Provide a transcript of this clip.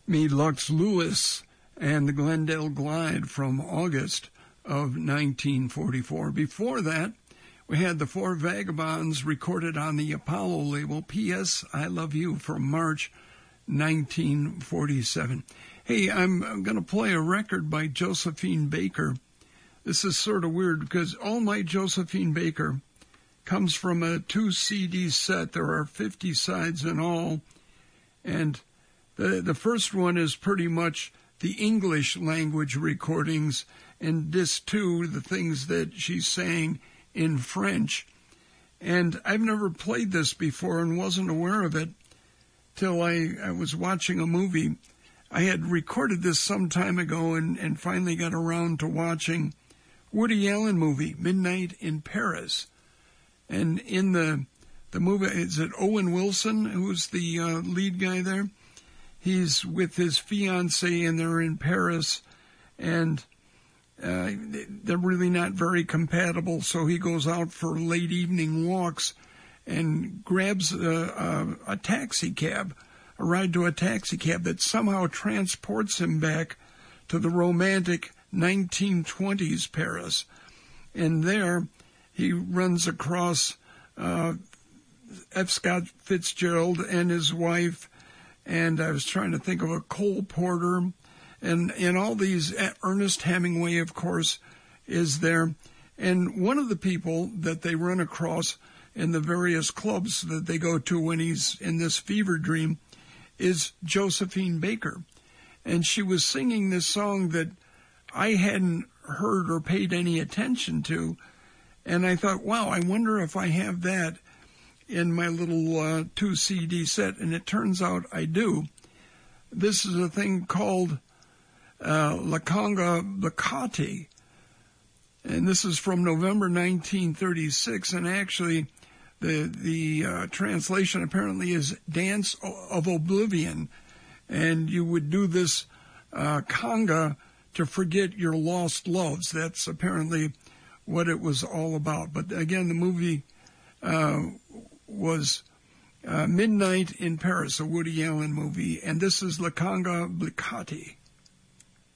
me Lux Lewis and the Glendale Glide from August of 1944. Before that, we had the Four Vagabonds recorded on the Apollo label, P.S. I Love You, from March 1947. Hey, I'm going to play a record by Josephine Baker. This is sort of weird because all my Josephine Baker comes from a 2-CD set. There are 50 sides in all, and the first one is pretty much the English language recordings, and disc 2, the things that she's saying in French. And I've never played this before and wasn't aware of it till I was watching a movie. I had recorded this some time ago and finally got around to watching Woody Allen movie, Midnight in Paris. And in the movie, is it Owen Wilson who's the lead guy there? He's with his fiancée and they're in Paris, and they're really not very compatible, so he goes out for late evening walks and grabs a taxi cab, a ride to a taxi cab that somehow transports him back to the romantic 1920s Paris. And there he runs across F. Scott Fitzgerald and his wife, and I was trying to think of a Cole Porter, and all these. Ernest Hemingway, of course, is there. And one of the people that they run across in the various clubs that they go to when he's in this fever dream is Josephine Baker. And she was singing this song that I hadn't heard or paid any attention to. And I thought, wow, I wonder if I have that in my little 2-CD set. And it turns out I do. This is a thing called La Conga Blicati. And this is from November 1936. And actually, the translation apparently is Dance of Oblivion. And you would do this conga to forget your lost loves. That's apparently what it was all about. But again, the movie was Midnight in Paris, a Woody Allen movie, and this is La Conga Blicati.